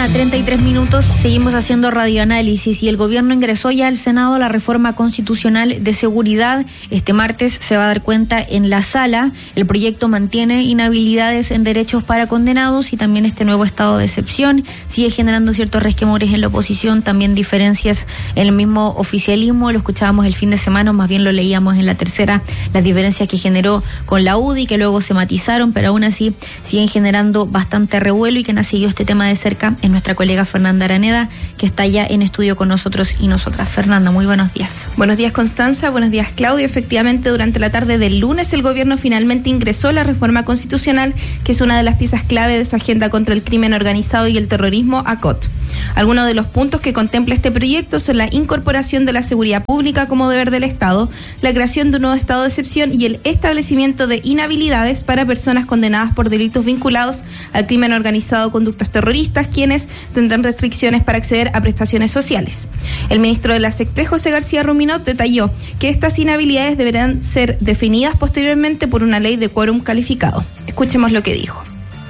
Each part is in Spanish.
8:33, seguimos haciendo radioanálisis y el gobierno ingresó ya al Senado la reforma constitucional de seguridad. Este martes se va a dar cuenta en la sala. El proyecto mantiene inhabilidades en derechos para condenados y también este nuevo estado de excepción. Sigue generando ciertos resquemores en la oposición, también diferencias en el mismo oficialismo. Lo escuchábamos el fin de semana, o más bien lo leíamos en La Tercera, las diferencias que generó con la UDI, que luego se matizaron, pero aún así siguen generando bastante revuelo, y quien ha seguido este tema de cerca es nuestra colega Fernanda Araneda, que está ya en estudio con nosotros y nosotras. Fernanda, muy buenos días. Buenos días, Constanza. Buenos días, Claudio. Efectivamente, durante la tarde del lunes, el gobierno finalmente ingresó la reforma constitucional, que es una de las piezas clave de su agenda contra el crimen organizado y el terrorismo, ACOT. Algunos de los puntos que contempla este proyecto son la incorporación de la seguridad pública como deber del Estado, la creación de un nuevo estado de excepción y el establecimiento de inhabilidades para personas condenadas por delitos vinculados al crimen organizado o conductas terroristas, quienes tendrán restricciones para acceder a prestaciones sociales. El ministro de la SECPRE, José García Ruminot, detalló que estas inhabilidades deberán ser definidas posteriormente por una ley de quórum calificado. Escuchemos lo que dijo.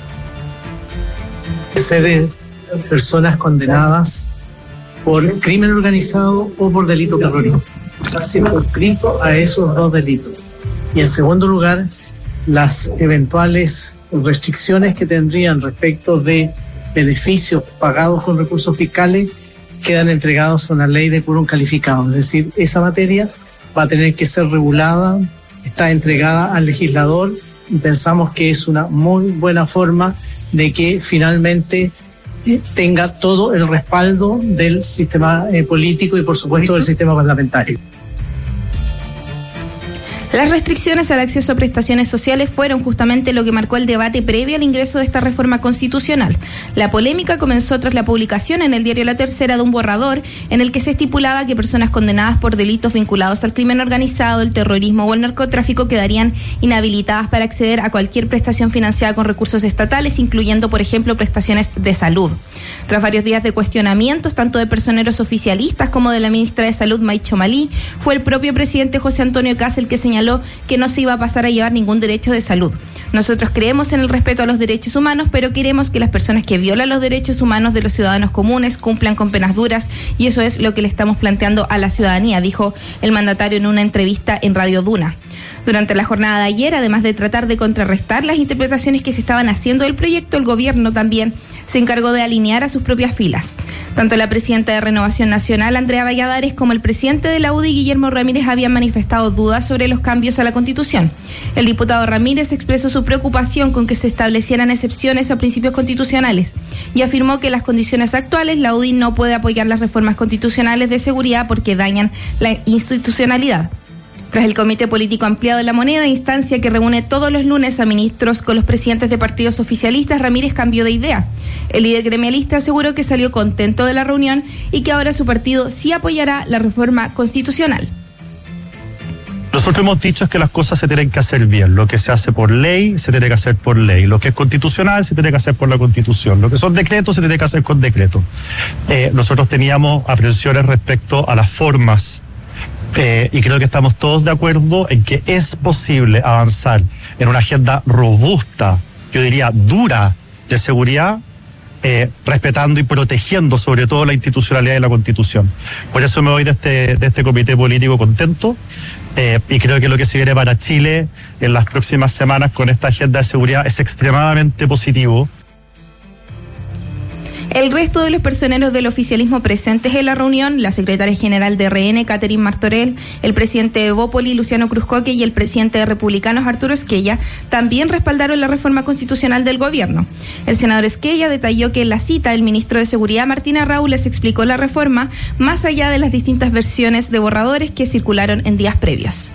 Se ven personas condenadas por crimen organizado o por delito terrorista. Está circunscrito a esos dos delitos. Y en segundo lugar, las eventuales restricciones que tendrían respecto de beneficios pagados con recursos fiscales quedan entregados a una ley de quórum calificado. Es decir, esa materia va a tener que ser regulada, está entregada al legislador, y pensamos que es una muy buena forma de que finalmente tenga todo el respaldo del sistema político y, por supuesto, del sistema parlamentario. Las restricciones al acceso a prestaciones sociales fueron justamente lo que marcó el debate previo al ingreso de esta reforma constitucional. La polémica comenzó tras la publicación en el diario La Tercera de un borrador en el que se estipulaba que personas condenadas por delitos vinculados al crimen organizado, el terrorismo o el narcotráfico quedarían inhabilitadas para acceder a cualquier prestación financiada con recursos estatales, incluyendo, por ejemplo, prestaciones de salud. Tras varios días de cuestionamientos, tanto de personeros oficialistas como de la ministra de Salud, Maicho Malí, fue el propio presidente José Antonio Kast el que señaló que no se iba a pasar a llevar ningún derecho de salud. Nosotros creemos en el respeto a los derechos humanos, pero queremos que las personas que violan los derechos humanos de los ciudadanos comunes cumplan con penas duras, y eso es lo que le estamos planteando a la ciudadanía, dijo el mandatario en una entrevista en Radio Duna. Durante la jornada de ayer, además de tratar de contrarrestar las interpretaciones que se estaban haciendo del proyecto, el gobierno también se encargó de alinear a sus propias filas. Tanto la presidenta de Renovación Nacional, Andrea Valladares, como el presidente de la UDI, Guillermo Ramírez, habían manifestado dudas sobre los cambios a la Constitución. El diputado Ramírez expresó su preocupación con que se establecieran excepciones a principios constitucionales y afirmó que en las condiciones actuales la UDI no puede apoyar las reformas constitucionales de seguridad porque dañan la institucionalidad. Tras el Comité Político Ampliado de la Moneda, instancia que reúne todos los lunes a ministros con los presidentes de partidos oficialistas, Ramírez cambió de idea. El líder gremialista aseguró que salió contento de la reunión y que ahora su partido sí apoyará la reforma constitucional. Nosotros hemos dicho que las cosas se tienen que hacer bien. Lo que se hace por ley, se tiene que hacer por ley. Lo que es constitucional, se tiene que hacer por la Constitución. Lo que son decretos, se tiene que hacer con decreto. Nosotros teníamos aprensiones respecto a las formas. Y creo que estamos todos de acuerdo en que es posible avanzar en una agenda robusta, yo diría dura, de seguridad, respetando y protegiendo sobre todo la institucionalidad y la Constitución. Por eso me voy de este comité político contento, y creo que lo que se viene para Chile en las próximas semanas con esta agenda de seguridad es extremadamente positivo. El resto de los personeros del oficialismo presentes en la reunión, la secretaria general de RN, Catherine Martorell, el presidente de Evópoli, Luciano Cruzcoque, y el presidente de Republicanos, Arturo Esquella, también respaldaron la reforma constitucional del gobierno. El senador Esquella detalló que en la cita el ministro de Seguridad, Martín Arrau, les explicó la reforma más allá de las distintas versiones de borradores que circularon en días previos.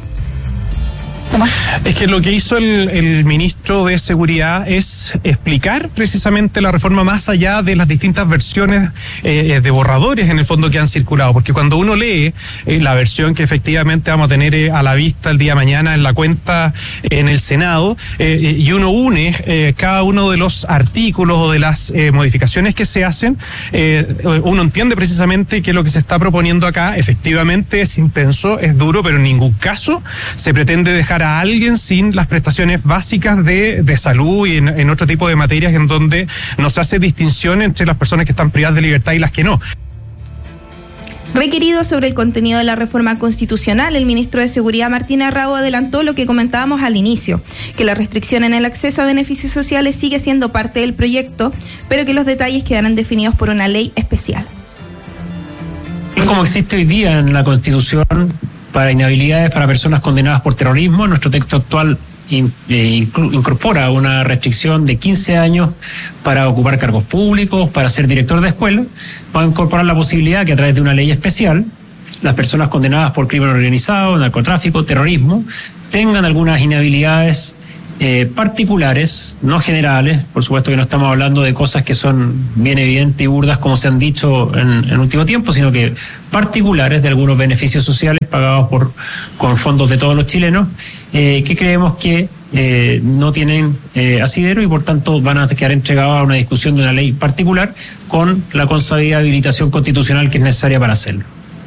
Es que lo que hizo el ministro de Seguridad es explicar precisamente la reforma más allá de las distintas versiones de borradores en el fondo que han circulado, porque cuando uno lee la versión que efectivamente vamos a tener a la vista el día de mañana en la cuenta en el Senado, y uno une cada uno de los artículos o de las modificaciones que se hacen, uno entiende precisamente que lo que se está proponiendo acá efectivamente es intenso, es duro, pero en ningún caso se pretende dejar dejar a alguien sin las prestaciones básicas de salud y en otro tipo de materias en donde no se hace distinción entre las personas que están privadas de libertad y las que no. Requerido sobre el contenido de la reforma constitucional, el ministro de Seguridad, Martín Arrau, adelantó lo que comentábamos al inicio, que la restricción en el acceso a beneficios sociales sigue siendo parte del proyecto, pero que los detalles quedarán definidos por una ley especial. Como existe hoy día en la Constitución para inhabilidades para personas condenadas por terrorismo, nuestro texto actual incorpora una restricción de 15 años para ocupar cargos públicos, para ser director de escuela. Va a incorporar la posibilidad que a través de una ley especial las personas condenadas por crimen organizado, narcotráfico, terrorismo, tengan algunas inhabilidades particulares, no generales. Por supuesto que no estamos hablando de cosas que son bien evidentes y burdas como se han dicho en último tiempo, sino que particulares de algunos beneficios sociales pagados con fondos de todos los chilenos, que creemos que no tienen asidero y por tanto van a quedar entregados a una discusión de una ley particular con la consabida habilitación constitucional que es necesaria para hacerlo.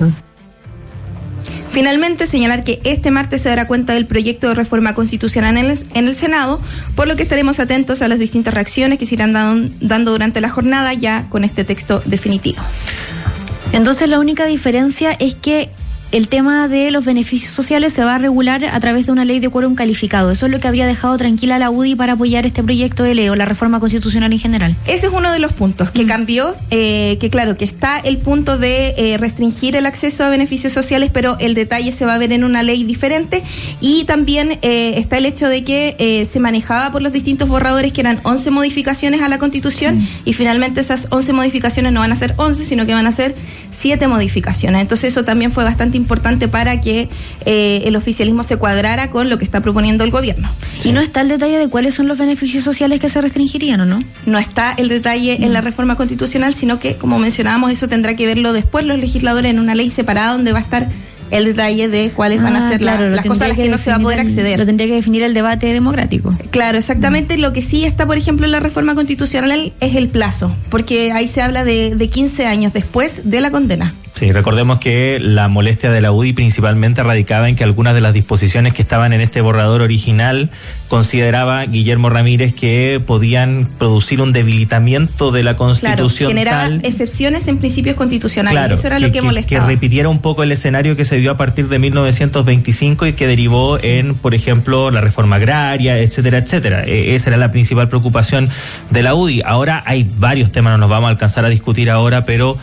Finalmente, señalar que este martes se dará cuenta del proyecto de reforma constitucional en el Senado, por lo que estaremos atentos a las distintas reacciones que se irán dando durante la jornada ya con este texto definitivo. Entonces, la única diferencia es que el tema de los beneficios sociales se va a regular a través de una ley de quórum calificado. Eso es lo que habría dejado tranquila a la UDI para apoyar este proyecto de ley o la reforma constitucional en general. Ese es uno de los puntos que cambió, que claro, que está el punto de restringir el acceso a beneficios sociales, pero el detalle se va a ver en una ley diferente, y también está el hecho de que se manejaba por los distintos borradores que eran 11 modificaciones a la Constitución, y finalmente esas 11 modificaciones no van a ser 11, sino que van a ser 7 modificaciones. Entonces eso también fue bastante importante para que el oficialismo se cuadrara con lo que está proponiendo el gobierno. Sí. Y no está el detalle de cuáles son los beneficios sociales que se restringirían, ¿o no? No está el detalle en la reforma constitucional, sino que, como mencionábamos, eso tendrá que verlo después los legisladores en una ley separada donde va a estar el detalle de cuáles van a ser las cosas a las que no se va a poder acceder. Lo tendría que definir el debate democrático. Claro, exactamente. Lo que sí está, por ejemplo, en la reforma constitucional es el plazo, porque ahí se habla de 15 años después de la condena. Sí, recordemos que la molestia de la UDI principalmente radicaba en que algunas de las disposiciones que estaban en este borrador original consideraba Guillermo Ramírez que podían producir un debilitamiento de la Constitución. Claro, generaba excepciones en principios constitucionales. Claro, eso era lo que molestaba. Que repitiera un poco el escenario que se dio a partir de 1925 y que derivó en, por ejemplo, la reforma agraria, etcétera, etcétera. Esa era la principal preocupación de la UDI. Ahora hay varios temas, no nos vamos a alcanzar a discutir ahora, pero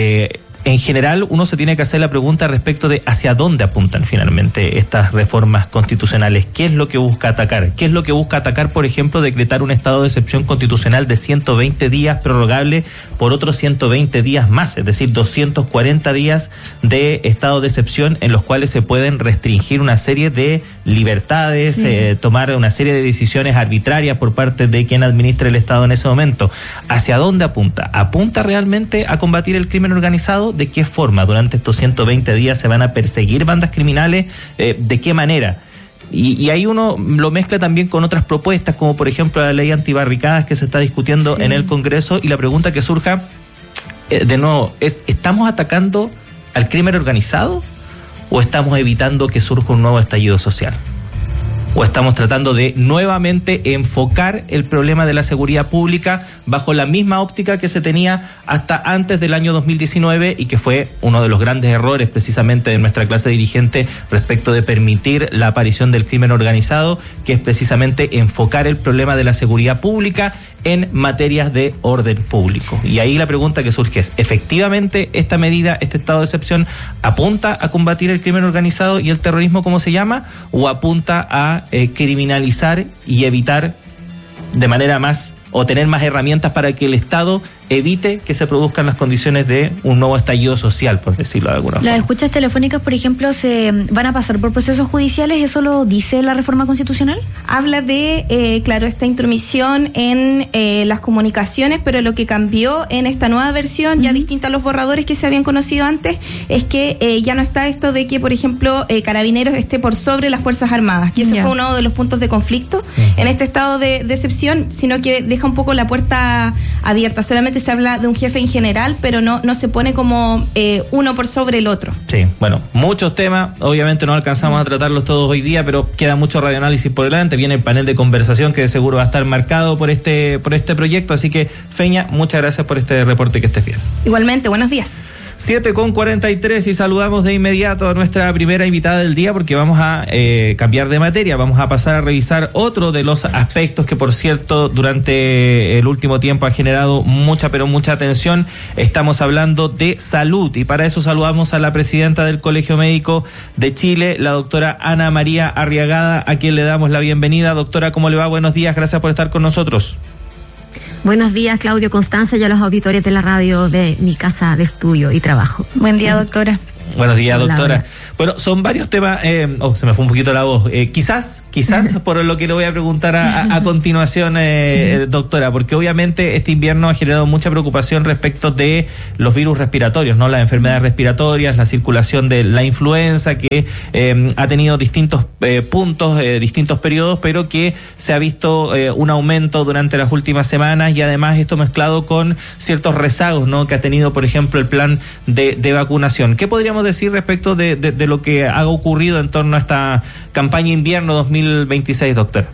en general, uno se tiene que hacer la pregunta respecto de hacia dónde apuntan finalmente estas reformas constitucionales. ¿Qué es lo que busca atacar? ¿Qué es lo que busca atacar, por ejemplo, decretar un estado de excepción constitucional de 120 días prorrogable por otros 120 días más? Es decir, 240 días de estado de excepción en los cuales se pueden restringir una serie de libertades, tomar una serie de decisiones arbitrarias por parte de quien administra el Estado en ese momento. ¿Hacia dónde apunta? ¿Apunta realmente a combatir el crimen organizado? ¿De qué forma durante estos 120 días se van a perseguir bandas criminales? ¿De qué manera? Y ahí uno lo mezcla también con otras propuestas, como por ejemplo la ley antibarricadas que se está discutiendo en el Congreso, y la pregunta que surja, de nuevo, ¿estamos atacando al crimen organizado o estamos evitando que surja un nuevo estallido social? ¿O estamos tratando de nuevamente enfocar el problema de la seguridad pública bajo la misma óptica que se tenía hasta antes del año 2019 y que fue uno de los grandes errores precisamente de nuestra clase dirigente respecto de permitir la aparición del crimen organizado, que es precisamente enfocar el problema de la seguridad pública en materias de orden público? Y ahí la pregunta que surge es, ¿efectivamente esta medida, este estado de excepción, apunta a combatir el crimen organizado y el terrorismo, como se llama, o apunta a criminalizar y evitar de manera más, o tener más herramientas para que el Estado evite que se produzcan las condiciones de un nuevo estallido social, por decirlo de alguna forma? Las escuchas telefónicas, por ejemplo, se van a pasar por procesos judiciales. ¿Eso lo dice la reforma constitucional? Habla de, claro, esta intromisión en las comunicaciones, pero lo que cambió en esta nueva versión, ya distinta a los borradores que se habían conocido antes, es que ya no está esto de que, por ejemplo, Carabineros esté por sobre las Fuerzas Armadas, que ese fue uno de los puntos de conflicto en este estado de excepción, sino que deja un poco la puerta abierta. Solamente se habla de un jefe en general, pero no se pone como uno por sobre el otro. Sí, bueno, muchos temas, obviamente no alcanzamos a tratarlos todos hoy día, pero queda mucho radioanálisis por delante, viene el panel de conversación que de seguro va a estar marcado por este proyecto, así que Feña, muchas gracias por este reporte, que estés bien. Igualmente, buenos días. 7:43 y saludamos de inmediato a nuestra primera invitada del día porque vamos a cambiar de materia, vamos a pasar a revisar otro de los aspectos que, por cierto, durante el último tiempo ha generado mucha atención. Estamos hablando de salud y para eso saludamos a la presidenta del Colegio Médico de Chile, la doctora Ana María Arriagada, a quien le damos la bienvenida. Doctora, ¿cómo le va? Buenos días, gracias por estar con nosotros. Buenos días, Claudio, Constanza y a los auditores de la radio de mi casa de estudio y trabajo. Buen día, doctora. Buenos días, doctora. Hola. Bueno, son varios temas. Se me fue un poquito la voz. Quizás por lo que le voy a preguntar a continuación, doctora, porque obviamente este invierno ha generado mucha preocupación respecto de los virus respiratorios, ¿no? Las enfermedades respiratorias, la circulación de la influenza, que ha tenido distintos puntos, distintos periodos, pero que se ha visto un aumento durante las últimas semanas y además esto mezclado con ciertos rezagos, ¿no? Que ha tenido, por ejemplo, el plan de vacunación. ¿Qué podríamos decir respecto de lo que ha ocurrido en torno a esta campaña invierno 2026, doctora?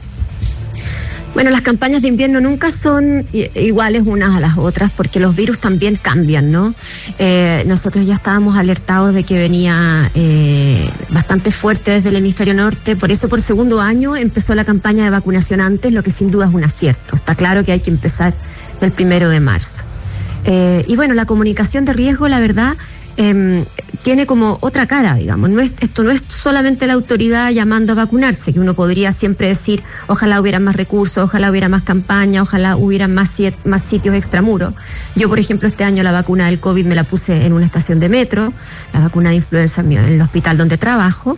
Bueno, las campañas de invierno nunca son iguales unas a las otras porque los virus también cambian, ¿no? Nosotros ya estábamos alertados de que venía bastante fuerte desde el hemisferio norte, por eso por segundo año empezó la campaña de vacunación antes, lo que sin duda es un acierto. Está claro que hay que empezar el 1 de marzo. Y bueno, la comunicación de riesgo, la verdad, tiene como otra cara, digamos. Esto no es solamente la autoridad llamando a vacunarse, que uno podría siempre decir, ojalá hubiera más recursos, ojalá hubiera más campaña, ojalá hubiera más sitios extramuros. Yo, por ejemplo, este año la vacuna del COVID me la puse en una estación de metro, la vacuna de influenza en el hospital donde trabajo.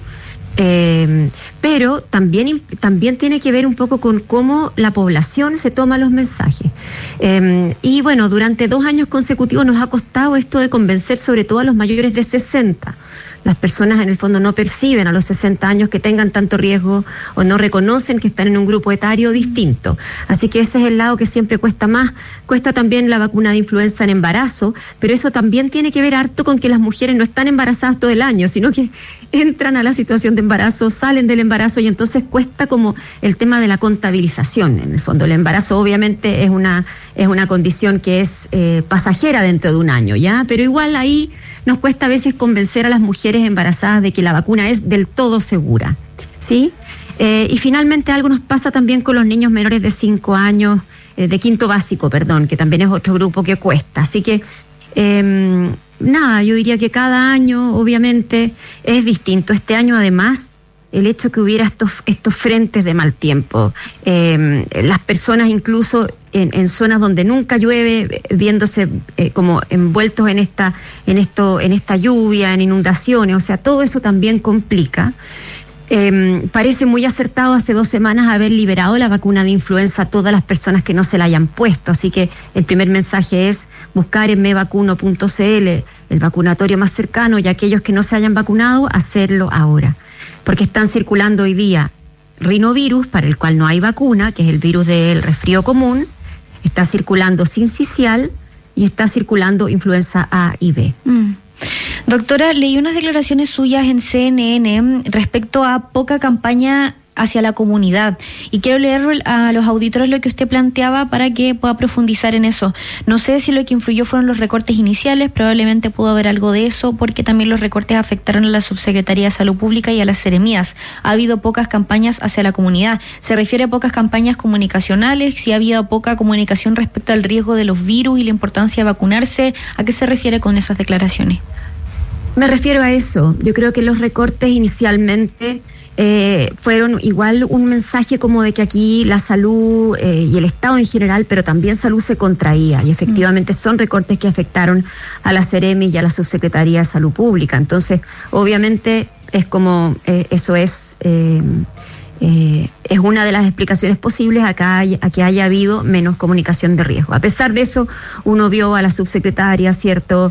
Pero también tiene que ver un poco con cómo la población se toma los mensajes. Y bueno, durante 2 años consecutivos nos ha costado esto de convencer sobre todo a los mayores de 60. Las personas en el fondo no perciben a los 60 años que tengan tanto riesgo o no reconocen que están en un grupo etario distinto. Así que ese es el lado que siempre cuesta más. Cuesta también la vacuna de influenza en embarazo, pero eso también tiene que ver harto con que las mujeres no están embarazadas todo el año, sino que entran a la situación de embarazo, salen del embarazo y entonces cuesta como el tema de la contabilización. En el fondo, el embarazo obviamente es una condición que es pasajera dentro de un año, ¿ya? Pero igual ahí nos cuesta a veces convencer a las mujeres embarazadas de que la vacuna es del todo segura, ¿sí? Y finalmente algo nos pasa también con los niños menores de 5 años, de quinto básico, perdón, que también es otro grupo que cuesta. Así que, yo diría que cada año obviamente es distinto. Este año además, el hecho que hubiera estos frentes de mal tiempo, las personas incluso en zonas donde nunca llueve, viéndose como envueltos en esta lluvia, en inundaciones, o sea, todo eso también complica. Parece muy acertado hace 2 semanas haber liberado la vacuna de influenza a todas las personas que no se la hayan puesto, así que el primer mensaje es buscar en mevacuno.cl el vacunatorio más cercano y aquellos que no se hayan vacunado, hacerlo ahora, porque están circulando hoy día rinovirus, para el cual no hay vacuna, que es el virus del resfrío común, está circulando sincicial y está circulando influenza A y B. Doctora, leí unas declaraciones suyas en CNN respecto a poca campaña hacia la comunidad y quiero leer a los auditores lo que usted planteaba para que pueda profundizar en eso. No sé si lo que influyó fueron los recortes iniciales, probablemente pudo haber algo de eso porque también los recortes afectaron a la Subsecretaría de Salud Pública y a las seremías. Ha habido pocas campañas hacia la comunidad. ¿Se refiere a pocas campañas comunicacionales? ¿Si ha habido poca comunicación respecto al riesgo de los virus y la importancia de vacunarse? ¿A qué se refiere con esas declaraciones? Me refiero a eso. Yo creo que los recortes inicialmente fueron igual un mensaje como de que aquí la salud y el Estado en general, pero también salud se contraía y efectivamente son recortes que afectaron a la Seremi y a la Subsecretaría de Salud Pública. Entonces, obviamente es como eso es es una de las explicaciones posibles a que haya habido menos comunicación de riesgo. A pesar de eso, uno vio a la subsecretaria, ¿cierto?,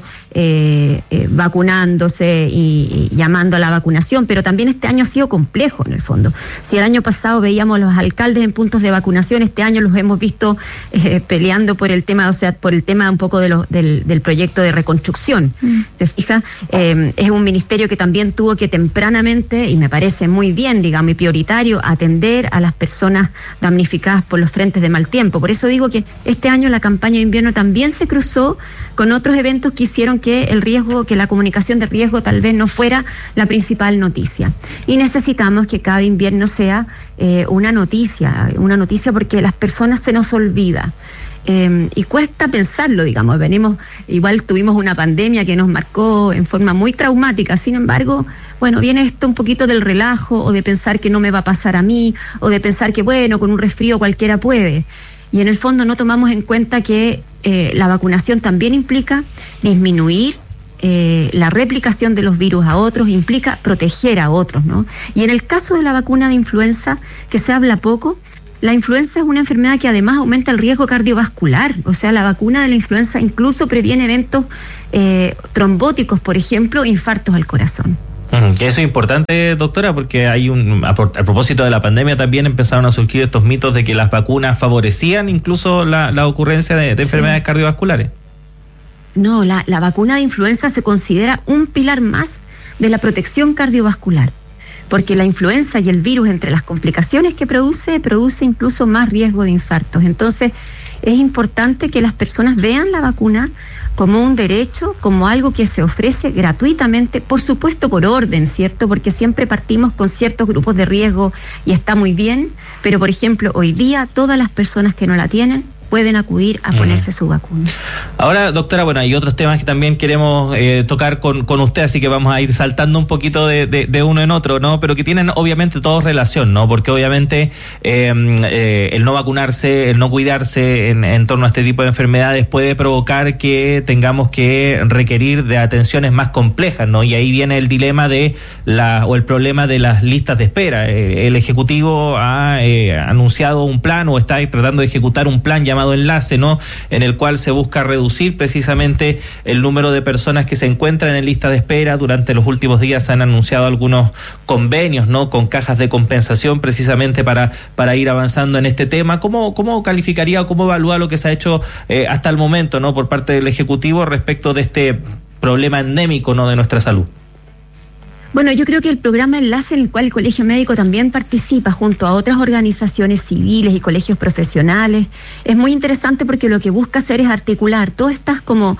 vacunándose y llamando a la vacunación, pero también este año ha sido complejo en el fondo. Si el año pasado veíamos a los alcaldes en puntos de vacunación, este año los hemos visto peleando por el tema, por el tema un poco del proyecto de reconstrucción. ¿Te fijas? Es un ministerio que también tuvo que tempranamente, y me parece muy bien, digamos, y prioritario, atender a las personas damnificadas por los frentes de mal tiempo. Por eso digo que este año la campaña de invierno también se cruzó con otros eventos que hicieron que la comunicación de riesgo tal vez no fuera la principal noticia. Y necesitamos que cada invierno sea una noticia porque las personas se nos olvida. Y cuesta pensarlo, digamos, igual tuvimos una pandemia que nos marcó en forma muy traumática, sin embargo, bueno, viene esto un poquito del relajo, o de pensar que no me va a pasar a mí, o de pensar que bueno, con un resfrío cualquiera puede, y en el fondo no tomamos en cuenta que la vacunación también implica disminuir la replicación de los virus a otros, implica proteger a otros, ¿no? Y en el caso de la vacuna de influenza, que se habla poco, la influenza es una enfermedad que además aumenta el riesgo cardiovascular. O sea, la vacuna de la influenza incluso previene eventos trombóticos, por ejemplo, infartos al corazón. Que eso es importante, doctora, porque hay a propósito de la pandemia también empezaron a surgir estos mitos de que las vacunas favorecían incluso la ocurrencia de enfermedades cardiovasculares. No, la vacuna de influenza se considera un pilar más de la protección cardiovascular, porque la influenza y el virus, entre las complicaciones que produce incluso más riesgo de infartos. Entonces, es importante que las personas vean la vacuna como un derecho, como algo que se ofrece gratuitamente, por supuesto por orden, ¿cierto? Porque siempre partimos con ciertos grupos de riesgo y está muy bien, pero por ejemplo, hoy día todas las personas que no la tienen pueden acudir a ponerse su vacuna. Ahora, doctora, bueno, hay otros temas que también queremos tocar con usted, así que vamos a ir saltando un poquito de uno en otro, ¿no? Pero que tienen obviamente todos relación, ¿no? Porque obviamente el no vacunarse, el no cuidarse en torno a este tipo de enfermedades puede provocar que tengamos que requerir de atenciones más complejas, ¿no? Y ahí viene el dilema o el problema de las listas de espera. El Ejecutivo ha anunciado un plan o está tratando de ejecutar un plan llamado Enlace, ¿no? En el cual se busca reducir precisamente el número de personas que se encuentran en lista de espera. Durante los últimos días se han anunciado algunos convenios, ¿no? Con cajas de compensación precisamente para ir avanzando en este tema. ¿Cómo calificaría o cómo evalúa lo que se ha hecho hasta el momento, ¿no? Por parte del Ejecutivo respecto de este problema endémico, ¿no? De nuestra salud. Bueno, yo creo que el programa Enlace, en el cual el Colegio Médico también participa junto a otras organizaciones civiles y colegios profesionales, es muy interesante porque lo que busca hacer es articular todas estas como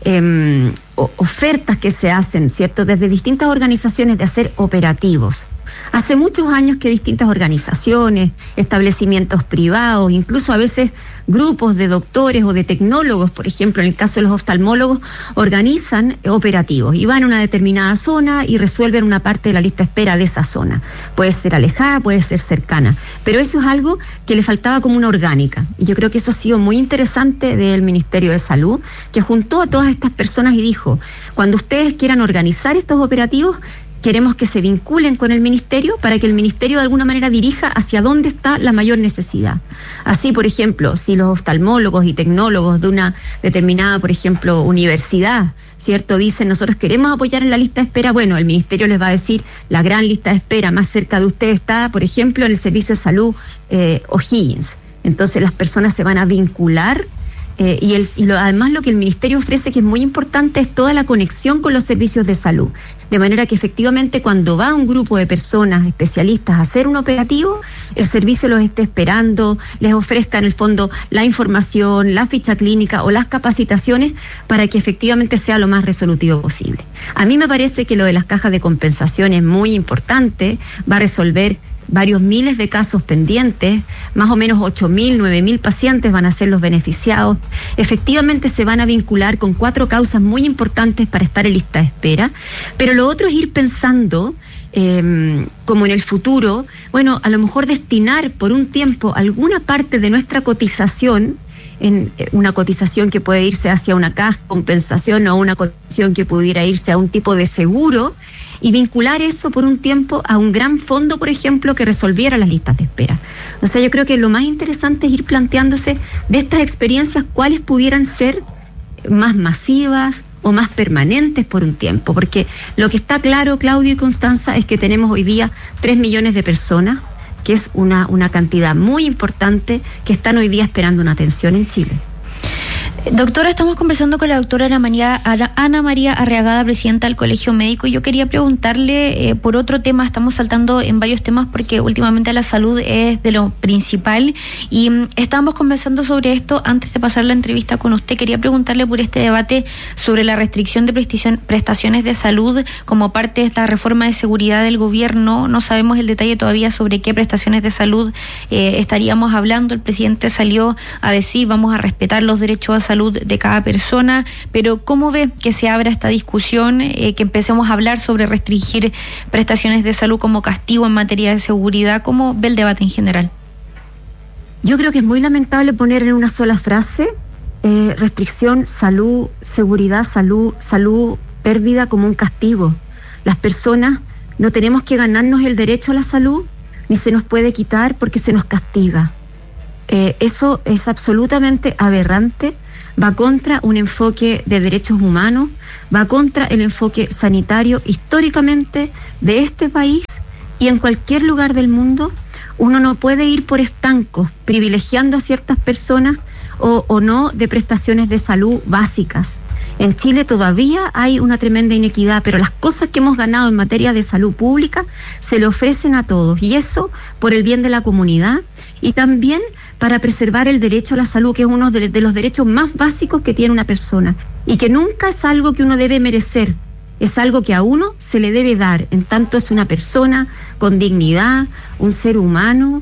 ofertas que se hacen, ¿cierto?, desde distintas organizaciones de hacer operativos. Hace muchos años que distintas organizaciones, establecimientos privados, incluso a veces grupos de doctores o de tecnólogos, por ejemplo, en el caso de los oftalmólogos, organizan operativos y van a una determinada zona y resuelven una parte de la lista de espera de esa zona. Puede ser alejada, puede ser cercana, pero eso es algo que le faltaba como una orgánica. Y yo creo que eso ha sido muy interesante del Ministerio de Salud, que juntó a todas estas personas y dijo, cuando ustedes quieran organizar estos operativos, queremos que se vinculen con el ministerio para que el ministerio de alguna manera dirija hacia dónde está la mayor necesidad. Así, por ejemplo, si los oftalmólogos y tecnólogos de una determinada, por ejemplo, universidad, ¿cierto?, dicen nosotros queremos apoyar en la lista de espera, bueno, el ministerio les va a decir la gran lista de espera más cerca de usted está, por ejemplo, en el servicio de salud O'Higgins. Entonces las personas se van a vincular. Además lo que el ministerio ofrece, que es muy importante, es toda la conexión con los servicios de salud, de manera que efectivamente cuando va un grupo de personas especialistas a hacer un operativo, el servicio los esté esperando, les ofrezca en el fondo la información, la ficha clínica o las capacitaciones para que efectivamente sea lo más resolutivo posible. A mí me parece que lo de las cajas de compensación es muy importante, va a resolver varios miles de casos pendientes, más o menos 8.000, 9.000 pacientes van a ser los beneficiados. Efectivamente se van a vincular con 4 causas muy importantes para estar en lista de espera, pero lo otro es ir pensando como en el futuro, bueno, a lo mejor destinar por un tiempo alguna parte de nuestra cotización en una cotización que puede irse hacia una caja de compensación o una cotización que pudiera irse a un tipo de seguro y vincular eso por un tiempo a un gran fondo, por ejemplo, que resolviera las listas de espera. O sea, yo creo que lo más interesante es ir planteándose de estas experiencias cuáles pudieran ser más masivas o más permanentes por un tiempo, porque lo que está claro, Claudio y Constanza, es que tenemos hoy día 3 millones de personas, que es una cantidad muy importante, que están hoy día esperando una atención en Chile. Doctora, estamos conversando con la doctora Ana María Arriagada, presidenta del Colegio Médico, y yo quería preguntarle por otro tema. Estamos saltando en varios temas porque últimamente la salud es de lo principal y estábamos conversando sobre esto antes de pasar la entrevista con usted. Quería preguntarle por este debate sobre la restricción de prestaciones de salud como parte de esta reforma de seguridad del gobierno. No sabemos el detalle todavía sobre qué prestaciones de salud estaríamos hablando. El presidente salió a decir vamos a respetar los derechos a salud de cada persona, pero ¿cómo ve que se abra esta discusión, que empecemos a hablar sobre restringir prestaciones de salud como castigo en materia de seguridad? ¿Cómo ve el debate en general? Yo creo que es muy lamentable poner en una sola frase restricción, salud, seguridad, salud, pérdida como un castigo. Las personas no tenemos que ganarnos el derecho a la salud, ni se nos puede quitar porque se nos castiga. Eso es absolutamente aberrante, va contra un enfoque de derechos humanos, va contra el enfoque sanitario históricamente de este país y en cualquier lugar del mundo. Uno no puede ir por estancos privilegiando a ciertas personas o no de prestaciones de salud básicas. En Chile todavía hay una tremenda inequidad, pero las cosas que hemos ganado en materia de salud pública se le ofrecen a todos, y eso por el bien de la comunidad y también para preservar el derecho a la salud, que es uno de los derechos más básicos que tiene una persona y que nunca es algo que uno debe merecer, es algo que a uno se le debe dar, en tanto es una persona con dignidad, un ser humano.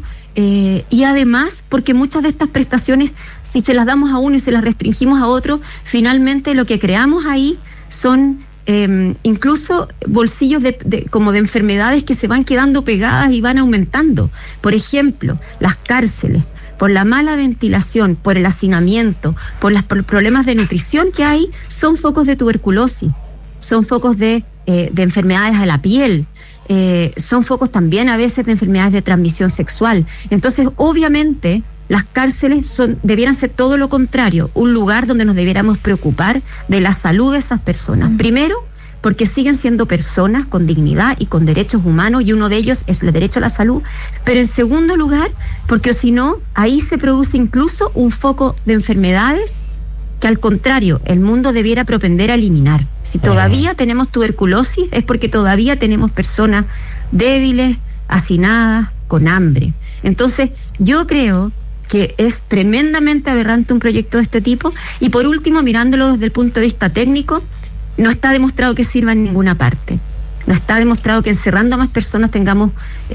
Y además, porque muchas de estas prestaciones, si se las damos a uno y se las restringimos a otro, finalmente lo que creamos ahí son incluso bolsillos como de enfermedades que se van quedando pegadas y van aumentando. Por ejemplo, las cárceles, por la mala ventilación, por el hacinamiento, por los problemas de nutrición que hay, son focos de tuberculosis, son focos de enfermedades de la piel. Son focos también a veces de enfermedades de transmisión sexual. Entonces, obviamente, las cárceles debieran ser todo lo contrario, un lugar donde nos debiéramos preocupar de la salud de esas personas. Primero, porque siguen siendo personas con dignidad y con derechos humanos, y uno de ellos es el derecho a la salud. Pero en segundo lugar, porque si no, ahí se produce incluso un foco de enfermedades que al contrario, el mundo debiera propender a eliminar. Si todavía tenemos tuberculosis, es porque todavía tenemos personas débiles, hacinadas, con hambre. Entonces, yo creo que es tremendamente aberrante un proyecto de este tipo, y por último, mirándolo desde el punto de vista técnico, no está demostrado que sirva en ninguna parte. No está demostrado que encerrando a más personas tengamos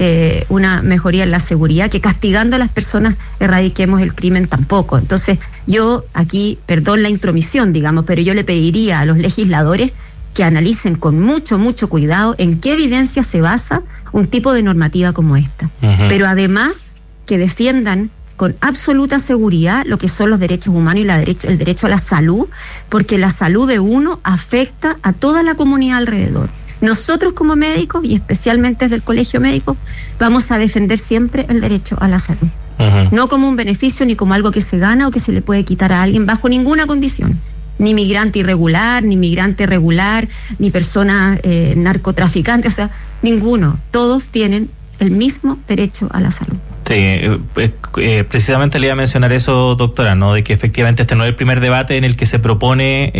una mejoría en la seguridad, que castigando a las personas erradiquemos el crimen tampoco. Entonces, yo aquí, perdón la intromisión, digamos, pero yo le pediría a los legisladores que analicen con mucho cuidado en qué evidencia se basa un tipo de normativa como esta. Pero además que defiendan con absoluta seguridad lo que son los derechos humanos y el derecho a la salud, porque la salud de uno afecta a toda la comunidad alrededor. Nosotros como médicos, y especialmente desde el Colegio Médico, vamos a defender siempre el derecho a la salud. No como un beneficio ni como algo que se gana o que se le puede quitar a alguien bajo ninguna condición. Ni migrante irregular, ni migrante regular, ni persona narcotraficante, o sea, ninguno. Todos tienen el mismo derecho a la salud. Sí, precisamente le iba a mencionar eso, doctora, ¿no? De que efectivamente este no es el primer debate en el que se propone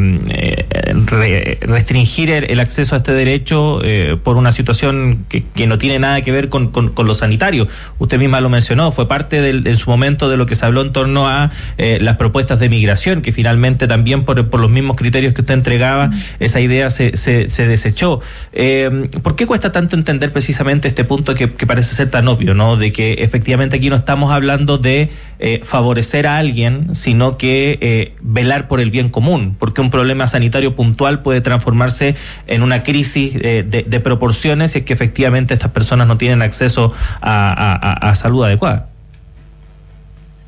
restringir el acceso a este derecho por una situación que no tiene nada que ver con lo sanitario. Usted misma lo mencionó, fue parte en su momento de lo que se habló en torno a las propuestas de migración, que finalmente también por los mismos criterios que usted entregaba, esa idea se desechó. ¿Por qué cuesta tanto entender precisamente este punto que parece ser tan obvio, ¿no? De que efectivamente aquí no estamos hablando de favorecer a alguien, sino que velar por el bien común, porque un problema sanitario puntual puede transformarse en una crisis de proporciones si es que efectivamente estas personas no tienen acceso a salud adecuada.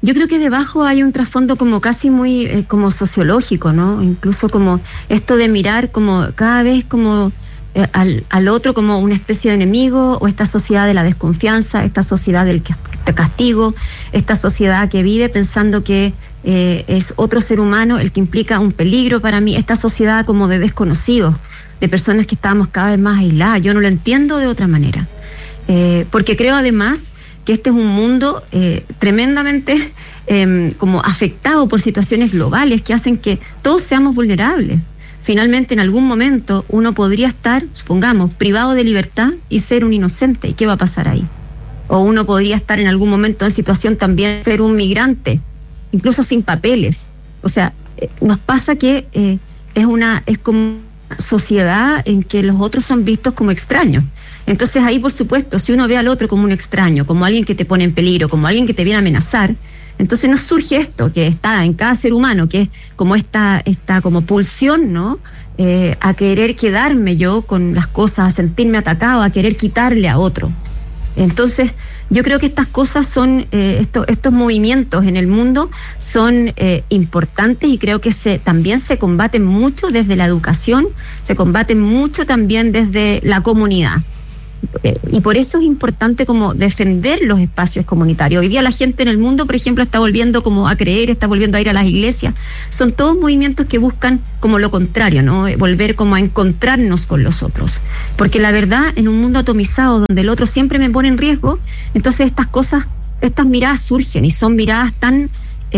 yo creo que debajo hay un trasfondo como casi muy como sociológico, ¿no? Incluso como esto de mirar como cada vez como al otro como una especie de enemigo, o esta sociedad de la desconfianza, esta sociedad del castigo, esta sociedad que vive pensando que es otro ser humano el que implica un peligro para mí, esta sociedad como de desconocidos, de personas que estamos cada vez más aisladas. Yo no lo entiendo de otra manera, porque creo además que este es un mundo tremendamente como afectado por situaciones globales que hacen que todos seamos vulnerables. Finalmente, en algún momento, uno podría estar, supongamos, privado de libertad y ser un inocente. ¿Y qué va a pasar ahí? O uno podría estar en algún momento en situación también de ser un migrante, incluso sin papeles. O sea, nos pasa que es como una sociedad en que los otros son vistos como extraños. Entonces ahí, por supuesto, si uno ve al otro como un extraño, como alguien que te pone en peligro, como alguien que te viene a amenazar, entonces nos surge esto que está en cada ser humano, que es como esta como pulsión, ¿no? A querer quedarme yo con las cosas, a sentirme atacado, a querer quitarle a otro. Entonces, yo creo que estas cosas son, estos movimientos en el mundo son importantes, y creo que también se combaten mucho desde la educación, se combaten mucho también desde la comunidad. Y por eso es importante como defender los espacios comunitarios. Hoy día la gente en el mundo, por ejemplo, está volviendo como a creer, está volviendo a ir a las iglesias. Son todos movimientos que buscan como lo contrario, ¿no? Volver como a encontrarnos con los otros. Porque la verdad, en un mundo atomizado donde el otro siempre me pone en riesgo, entonces estas cosas, estas miradas surgen, y son miradas tan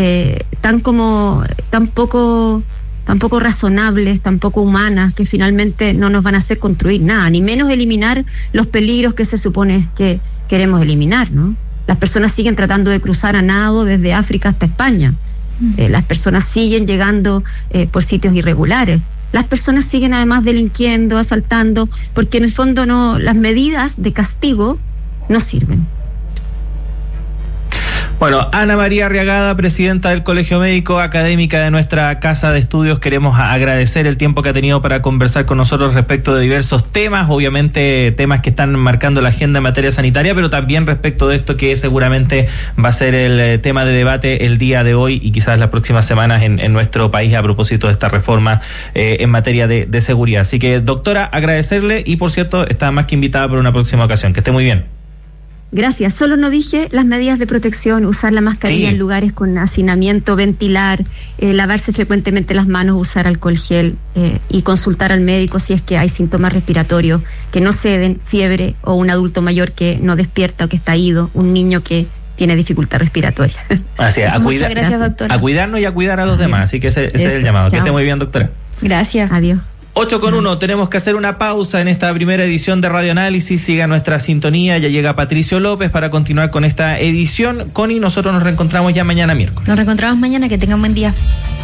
poco razonables, tan poco humanas, que finalmente no nos van a hacer construir nada, ni menos eliminar los peligros que se supone que queremos eliminar, ¿no? Las personas siguen tratando de cruzar a nado desde África hasta España. Las personas siguen llegando por sitios irregulares. Las personas siguen además delinquiendo, asaltando, porque en el fondo las medidas de castigo no sirven. Bueno, Ana María Arriagada, presidenta del Colegio Médico, académica de nuestra Casa de Estudios, queremos agradecer el tiempo que ha tenido para conversar con nosotros respecto de diversos temas, obviamente temas que están marcando la agenda en materia sanitaria, pero también respecto de esto que seguramente va a ser el tema de debate el día de hoy y quizás las próximas semanas en nuestro país a propósito de esta reforma en materia de seguridad. Así que, doctora, agradecerle, y por cierto, está más que invitada para una próxima ocasión. Que esté muy bien. Gracias. Solo no dije las medidas de protección: usar la mascarilla en lugares con hacinamiento, ventilar, lavarse frecuentemente las manos, usar alcohol gel y consultar al médico si es que hay síntomas respiratorios que no ceden, fiebre, o un adulto mayor que no despierta o que está ido, un niño que tiene dificultad respiratoria. Así es, muchas gracias, doctora. A cuidarnos y a cuidar a los demás. Así que ese es el llamado. Chao. Que esté muy bien, doctora. Gracias. Adiós. 8:01, tenemos que hacer una pausa en esta primera edición de Radio Análisis. Siga nuestra sintonía, ya llega Patricio López para continuar con esta edición. Connie, nosotros nos reencontramos ya mañana miércoles. Nos reencontramos mañana, que tengan buen día.